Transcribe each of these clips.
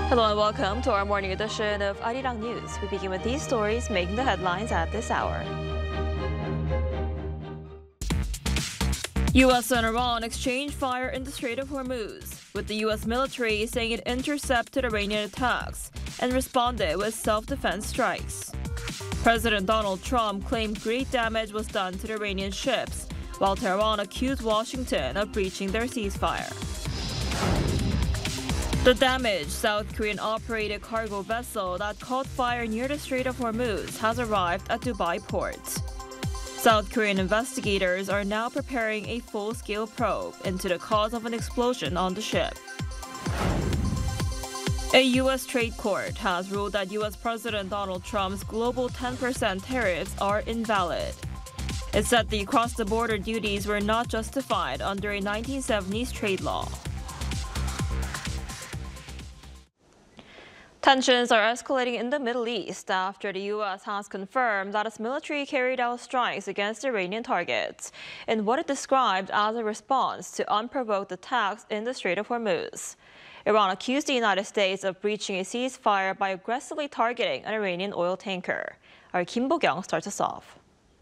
Hello and welcome to our morning edition of Arirang News. We begin with these stories making the headlines at this hour. U.S. and Iran exchange fire in the Strait of Hormuz, with the U.S. military saying it intercepted Iranian attacks and responded with self-defense strikes. President Donald Trump claimed great damage was done to the Iranian ships, while Tehran accused Washington of breaching their ceasefire. The damaged South Korean-operated cargo vessel that caught fire near the Strait of Hormuz has arrived at Dubai port. South Korean investigators are now preparing a full-scale probe into the cause of an explosion on the ship. A U.S. trade court has ruled that U.S. President Donald Trump's global 10% tariffs are invalid. It said the cross-the-border duties were not justified under a 1970s trade law. Tensions are escalating in the Middle East after the U.S. has confirmed that its military carried out strikes against Iranian targets in what it described as a response to unprovoked attacks in the Strait of Hormuz. Iran accused the United States of breaching a ceasefire by aggressively targeting an Iranian oil tanker. Our Kim Bo-kyung starts us off.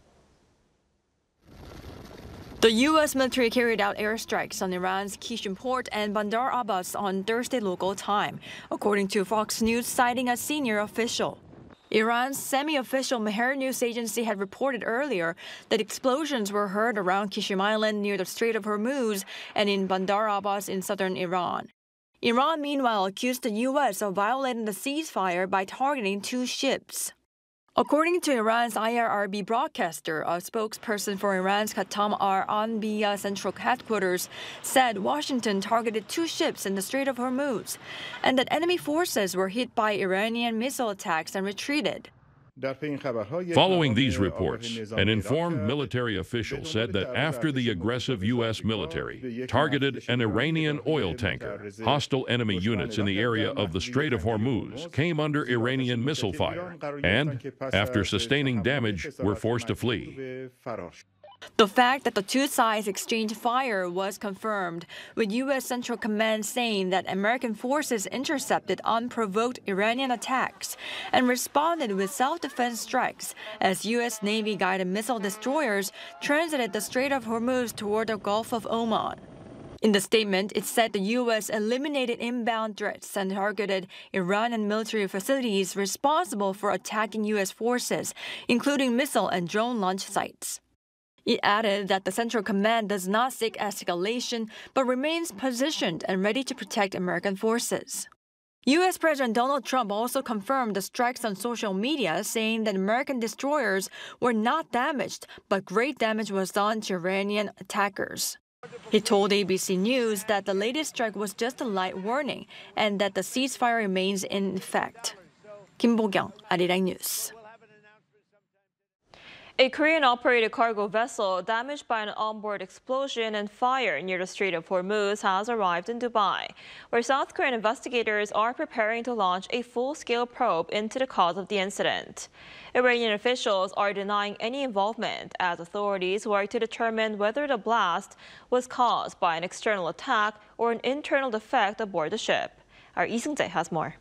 The U.S. military carried out airstrikes on Iran's Qishim port and Bandar Abbas on Thursday local time, according to Fox News, citing a senior official. Iran's semi-official Mehr news agency had reported earlier that explosions were heard around Qishim Island near the Strait of Hormuz and in Bandar Abbas in southern Iran. Iran, meanwhile, accused the U.S. of violating the ceasefire by targeting two ships. According to Iran's IRIB broadcaster, a spokesperson for Iran's Khatam al-Anbiya Central Headquarters said Washington targeted two ships in the Strait of Hormuz and that enemy forces were hit by Iranian missile attacks and retreated. Following these reports, an informed military official said that after the aggressive U.S. military targeted an Iranian oil tanker, hostile enemy units in the area of the Strait of Hormuz came under Iranian missile fire and, after sustaining damage, were forced to flee. The fact that the two sides exchanged fire was confirmed, with U.S. Central Command saying that American forces intercepted unprovoked Iranian attacks and responded with self-defense strikes as U.S. Navy guided missile destroyers transited the Strait of Hormuz toward the Gulf of Oman. In the statement, it said the U.S. eliminated inbound threats and targeted Iranian military facilities responsible for attacking U.S. forces, including missile and drone launch sites. It added that the Central Command does not seek escalation, but remains positioned and ready to protect American forces. U.S. President Donald Trump also confirmed the strikes on social media, saying that American destroyers were not damaged, but great damage was done to Iranian attackers. He told ABC News that the latest strike was just a light warning and that the ceasefire remains in effect. Kim Bo-kyung, Arirang News. A Korean-operated cargo vessel damaged by an onboard explosion and fire near the Strait of Hormuz has arrived in Dubai, where South Korean investigators are preparing to launch a full-scale probe into the cause of the incident. Iranian officials are denying any involvement as authorities work to determine whether the blast was caused by an external attack or an internal defect aboard the ship. Our Lee Seung-jae has more.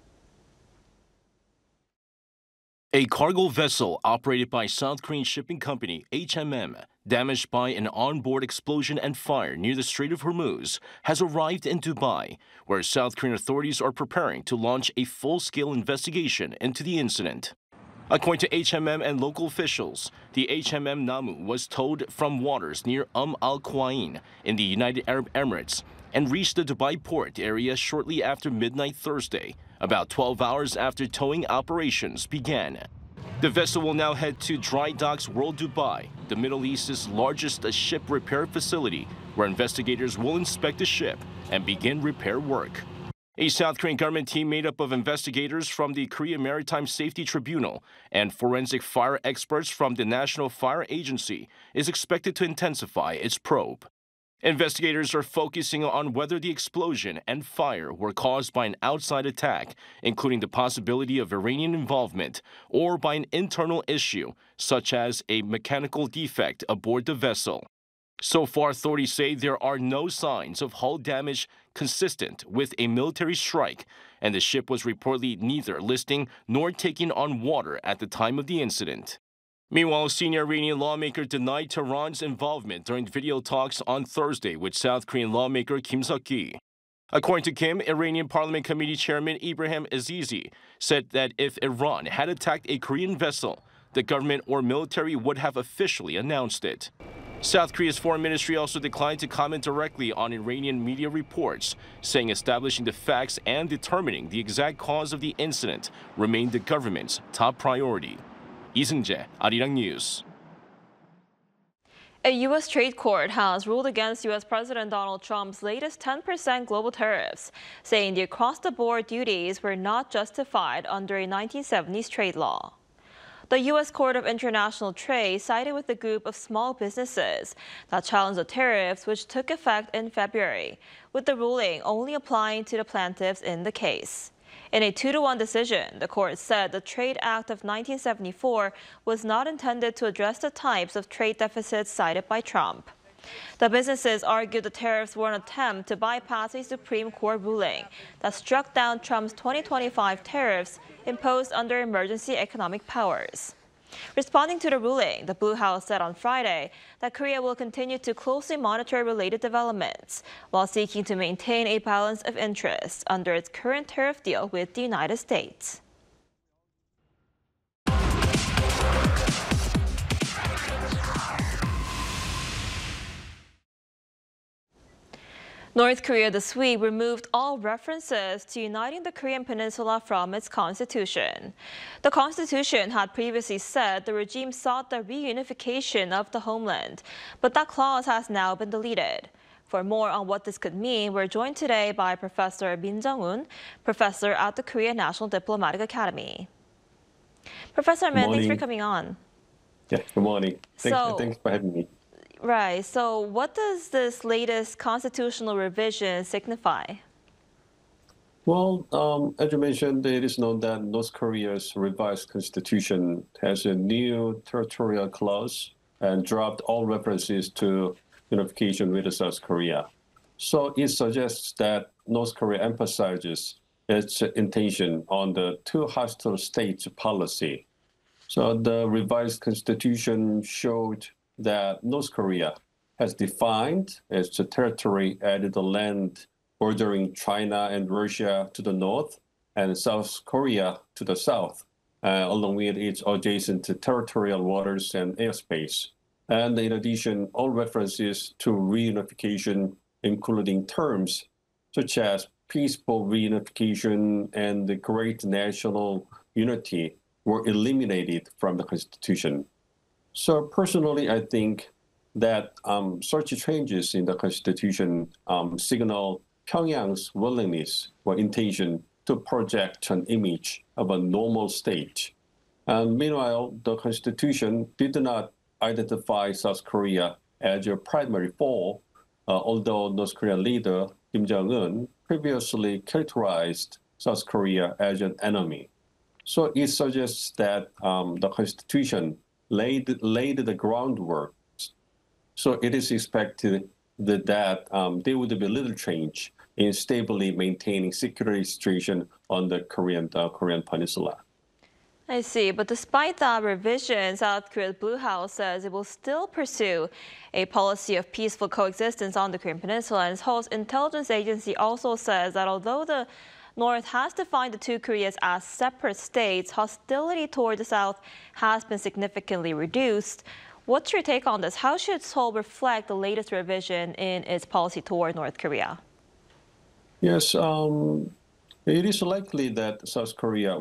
A cargo vessel operated by South Korean shipping company HMM, damaged by an onboard explosion and fire near the Strait of Hormuz, has arrived in Dubai, where South Korean authorities are preparing to launch a full-scale investigation into the incident. According to HMM and local officials, the HMM Namu was towed from waters near Al-Quwain in the United Arab Emirates and reached the Dubai port area shortly after midnight Thursday, about 12 hours after towing operations began. The vessel will now head to Dry Docks World Dubai, the Middle East's largest ship repair facility, where investigators will inspect the ship and begin repair work. A South Korean government team made up of investigators from the Korea Maritime Safety Tribunal and forensic fire experts from the National Fire Agency is expected to intensify its probe. Investigators are focusing on whether the explosion and fire were caused by an outside attack, including the possibility of Iranian involvement, or by an internal issue, such as a mechanical defect aboard the vessel. So far, authorities say there are no signs of hull damage consistent with a military strike, and the ship was reportedly neither listing nor taking on water at the time of the incident. Meanwhile, senior Iranian lawmaker denied Tehran's involvement during video talks on Thursday with South Korean lawmaker Kim Seok-gi. According to Kim, Iranian Parliament Committee Chairman Ibrahim Azizi said that if Iran had attacked a Korean vessel, the government or military would have officially announced it. South Korea's foreign ministry also declined to comment directly on Iranian media reports, saying establishing the facts and determining the exact cause of the incident remained the government's top priority. Lee Seung-jae, Arirang News. A U.S. trade court has ruled against U.S. President Donald Trump's latest 10% global tariffs, saying the across-the-board duties were not justified under a 1970s trade law. The U.S. Court of International Trade sided with a group of small businesses that challenged the tariffs, which took effect in February, with the ruling only applying to the plaintiffs in the case. In a 2-to-1 decision, the court said the Trade Act of 1974 was not intended to address the types of trade deficits cited by Trump. The businesses argued the tariffs were an attempt to bypass a Supreme Court ruling that struck down Trump's 2025 tariffs imposed under emergency economic powers. Responding to the ruling, the Blue House said on Friday that Korea will continue to closely monitor related developments while seeking to maintain a balance of interests under its current tariff deal with the United States. North Korea this week removed all references to uniting the Korean peninsula from its constitution. The constitution had previously said the regime sought the reunification of the homeland, but that clause has now been deleted. For more on what this could mean, we're joined today by Professor Min Jung-un, professor at the Korea National Diplomatic Academy. Professor Min, thanks for coming on. Yeah, good morning. Thanks for having me. Right. So what does this latest constitutional revision signify? Well, as you mentioned, it is known that North Korea's revised constitution has a new territorial clause and dropped all references to unification with South Korea. So it suggests that North Korea emphasizes its intention on the two hostile states policy. So the revised constitution showed that North Korea has defined its territory as the land bordering China and Russia to the north and South Korea to the south, along with its adjacent territorial waters and airspace. And in addition, all references to reunification, including terms such as peaceful reunification and the great national unity, were eliminated from the Constitution. So personally, I think that such changes in the Constitution signal Pyongyang's willingness or intention to project an image of a normal state. And meanwhile, the Constitution did not identify South Korea as a primary foe, although North Korean leader Kim Jong-un previously characterized South Korea as an enemy. So it suggests that the Constitution laid the groundwork. So it is expected that there would be little change in stably maintaining security situation on the Korean peninsula. I see. But despite that revision, South Korea's Blue House says it will still pursue a policy of peaceful coexistence on the Korean peninsula. And Seoul's intelligence agency also says that although the North has defined the two Koreas as separate states, hostility toward the South has been significantly reduced. What's your take on this? How should Seoul reflect the latest revision in its policy toward North Korea? Yes, it is likely that South Korea